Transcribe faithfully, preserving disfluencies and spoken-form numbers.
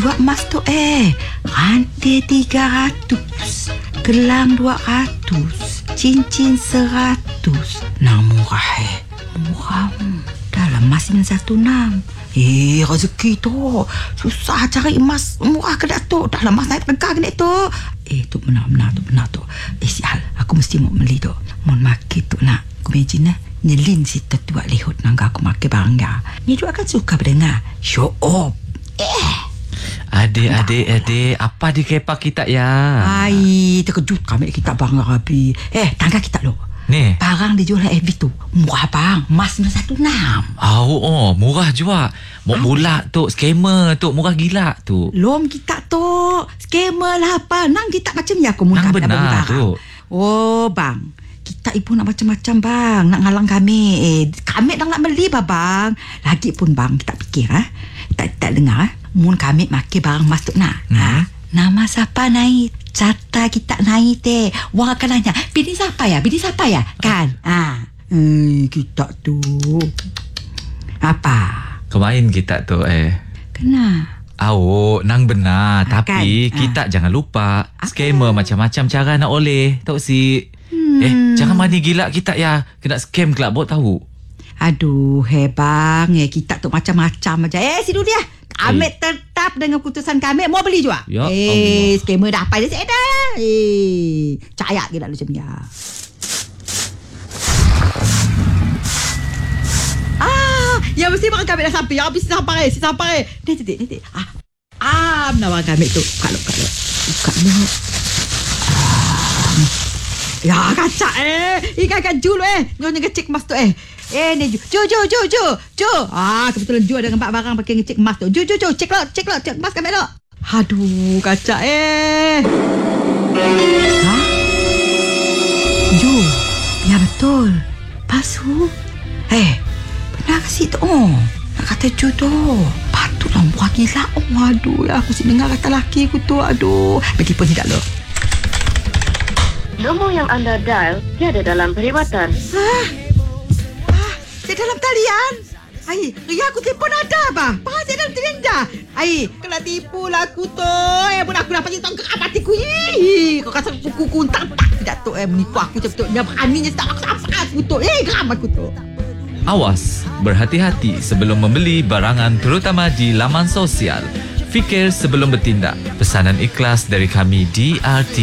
Buat emas tu eh rantai tiga ratus, gelang dua ratus, cincin seratus. Nah murah eh. Murah. Dalam emas sembilan satu enam. Eh rezeki tu. Susah cari emas murah ke Datuk. Dalam emas naik tegak ke tu. Eh tu benar-benar tu benar tu. Eh sial, aku mesti mau beli tu. Mau makin tu nak. Aku imagine lah. Nyelin si tetua lehut nangga aku makan barang dia. Ni juga kan suka berdengar. Show off. Eh. Adik-adik, adik, apa di kepak kita ya? Hai, terkejut kami kita barang rapi. Eh, tangga kita lo. Ni. Barang dijual F B tu. Murah bang. Emas sembilan satu enam. Oh, oh, murah juga. Mau bulak tu, skamer tu, murah gila tu. Lom kita tu. Skamer lah apa. Nang kita macam ni aku mudah Nang benar tu. Oh, bang. Kita ibu nak macam-macam bang. Nak ngalang kami. Eh, kami dah nak beli bah bang. Lagi pun bang, kita fikir ah. Tak tak dengar ah. Mun kami makan barang emas tu nak. Hmm. Ha? Nama siapa naik? Carta kita naik teh. Wang akan nanya, bini siapa ya? Bini siapa ya? Kan? Ah. Eh, kita tu. Apa? Kemain kita tu eh. Kena. Oh, nang benar. Ha, Tapi kan? kita Ha. jangan lupa. Apa? Skamer macam-macam cara nak oleh. Tahu si. Hmm. Eh, jangan mani gila kita ya. Kena scam kelak buat tahu. Aduh, hebang. Eh, kita tu macam-macam aja. Eh, si dia. Kami Eh. tetap dengan keputusan kami. Mau beli juga. Ya eh, Allah. skamer dah apa dia saya dah. Eh, cayak gila lu macam ni. Ah, ya mesti makan kami dah sampai. Ya, mesti sampai. Si sampai. Ni, ni, ni, ni. Ah, ah, nama kami tu. Kalau, kalau. Kalau. Ya, kacak eh. Ikan-ikan jul eh. Nyonya ngecek emas tu eh. Eh, ni Ju. Ju, Ju, Ju, Ju. Ju. Ah, kebetulan Ju ada nampak barang pakai ngecek emas tu. Ju, Ju, Ju. Cek lo, cek lo. Cek emas kami lo. Aduh, kacak eh. Ha? Ju. Ya, betul. Pasu. Eh, benar ke situ? Oh, nak kata Ju tu. Patutlah buah gila. Oh, aduh. Ya, aku si dengar kata laki aku tu. Aduh. Begipun tidak lo. Nombor yang anda dial tiada dalam perkhidmatan. Ah, ah, di dalam talian. Ai, ria aku telefon ada bah. Pas di dalam talian dah. Ai, kena tipu lah aku tu. Eh, pun aku dapat tahu ke apa hatiku. Ih, kau kata kuku kuntak tak tidak tu eh menipu aku macam tu. Dia beraninya tak apa aku tu. Eh, geram aku tu. Awas, berhati-hati sebelum membeli barangan terutama di laman sosial. Fikir sebelum bertindak. Pesanan ikhlas dari kami D R T